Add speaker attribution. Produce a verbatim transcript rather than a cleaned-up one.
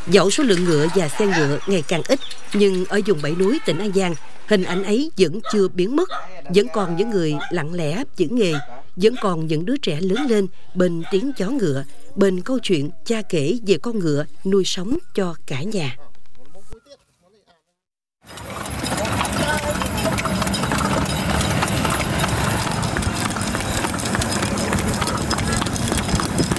Speaker 1: Dẫu số lượng ngựa và xe ngựa ngày càng ít, nhưng ở vùng bảy núi tỉnh An Giang, hình ảnh ấy vẫn chưa biến mất. Vẫn còn những người lặng lẽ giữ nghề, vẫn còn những đứa trẻ lớn lên bên tiếng chó ngựa, bên câu chuyện cha kể về con ngựa nuôi sống cho cả nhà.